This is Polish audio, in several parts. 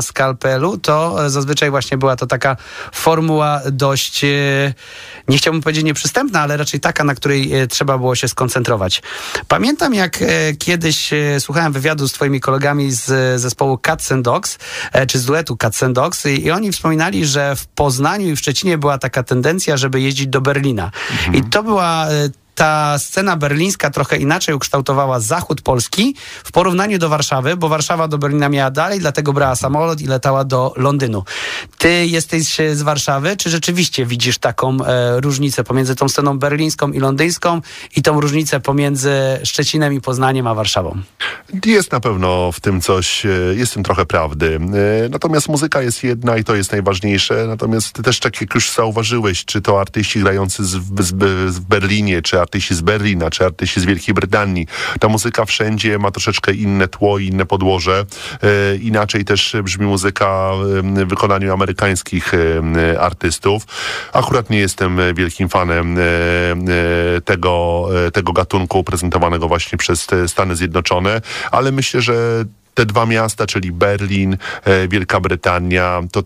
skalpelu, to zazwyczaj właśnie była to taka formuła dość, nie chciałbym powiedzieć nieprzystępna, ale raczej taka, na której trzeba było się skoncentrować. Pamiętam, jak kiedyś słuchałem wywiadu z twoimi kolegami z zespołu Cats and Dogs, czy z duetu Cats and Dogs, i oni wspominali, że w Poznaniu i w Szczecinie była taka tendencja, żeby jeździć do Berlina. I to była ta scena berlińska trochę inaczej ukształtowała zachód Polski w porównaniu do Warszawy, bo Warszawa do Berlina miała dalej, dlatego brała samolot i latała do Londynu. Ty jesteś z Warszawy, czy rzeczywiście widzisz taką różnicę pomiędzy tą sceną berlińską i londyńską i tą różnicę pomiędzy Szczecinem i Poznaniem a Warszawą? Jest na pewno w tym coś, jest w tym trochę prawdy. Natomiast muzyka jest jedna i to jest najważniejsze. Natomiast też tak jak już zauważyłeś, czy to artyści grający w Berlinie, czy artyści z Berlina, czy artyści z Wielkiej Brytanii. Ta muzyka wszędzie ma troszeczkę inne tło i inne podłoże. Inaczej też brzmi muzyka w wykonaniu amerykańskich artystów. Akurat nie jestem wielkim fanem tego gatunku prezentowanego właśnie przez Stany Zjednoczone, ale myślę, że te dwa miasta, czyli Berlin, Wielka Brytania, to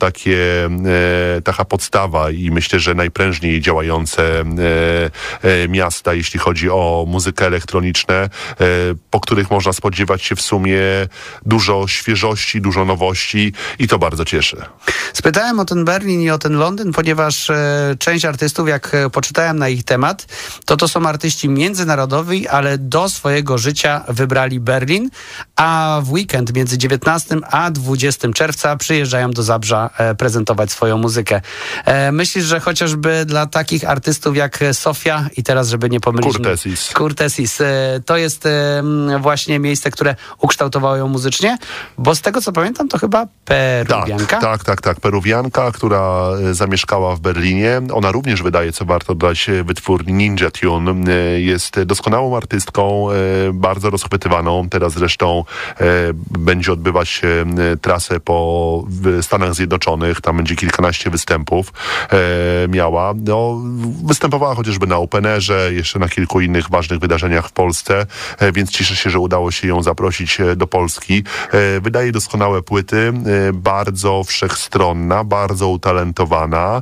taka podstawa i myślę, że najprężniej działające miasta, jeśli chodzi o muzykę elektroniczną, po których można spodziewać się w sumie dużo świeżości, dużo nowości i to bardzo cieszy. Spytałem o ten Berlin i o ten Londyn, ponieważ część artystów, jak poczytałem na ich temat, to są artyści międzynarodowi, ale do swojego życia wybrali Berlin, a w weekend między 19 a 20 czerwca przyjeżdżają do Zabrza prezentować swoją muzykę. Myślisz, że chociażby dla takich artystów jak Sofia i teraz, żeby nie pomylić... Kurtesis. To jest właśnie miejsce, które ukształtowało ją muzycznie, bo z tego, co pamiętam, to chyba Peruwianka? Tak. Peruwianka, która zamieszkała w Berlinie. Ona również wydaje, co warto dodać, wytwórni Ninja Tune. Jest doskonałą artystką, bardzo rozchwytywaną. Teraz zresztą będzie odbywać się trasę po Stanach Zjednoczonych. Tam będzie kilkanaście występów miała. Występowała chociażby na Openerze, jeszcze na kilku innych ważnych wydarzeniach w Polsce, więc cieszę się, że udało się ją zaprosić do Polski. Wydaje doskonałe płyty, bardzo wszechstronna, bardzo utalentowana.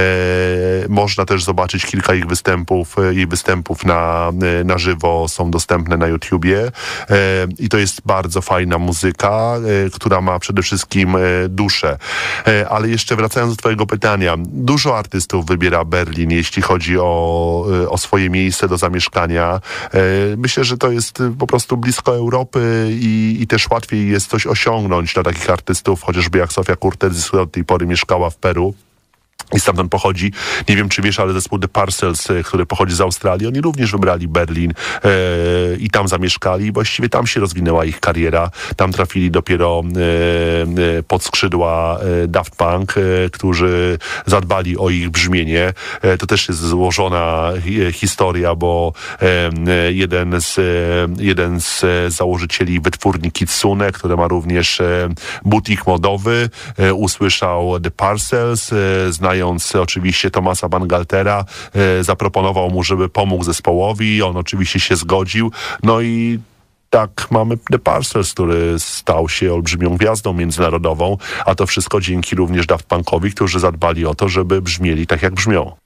Można też zobaczyć kilka jej występów na żywo, są dostępne na YouTubie i to jest bardzo fajna muzyka, która ma przede wszystkim duszę. Ale jeszcze wracając do twojego pytania, dużo artystów wybiera Berlin, jeśli chodzi o swoje miejsce do zamieszkania. Myślę, że to jest po prostu blisko Europy i też łatwiej jest coś osiągnąć dla takich artystów, chociażby jak Sofia Kurtesis, która do tej pory mieszkała w Peru. I stamtąd pochodzi, nie wiem czy wiesz, ale zespół The Parcels, który pochodzi z Australii, oni również wybrali Berlin i tam zamieszkali. Właściwie tam się rozwinęła ich kariera. Tam trafili dopiero pod skrzydła Daft Punk, którzy zadbali o ich brzmienie. To też jest złożona historia, bo jeden z założycieli wytwórni Kitsune, który ma również butik modowy, usłyszał The Parcels, znając oczywiście Thomasa Bangaltera, zaproponował mu, żeby pomógł zespołowi. On oczywiście się zgodził. No i tak mamy The Parcels, który stał się olbrzymią gwiazdą międzynarodową, a to wszystko dzięki również Daft Punkowi, którzy zadbali o to, żeby brzmieli tak, jak brzmią.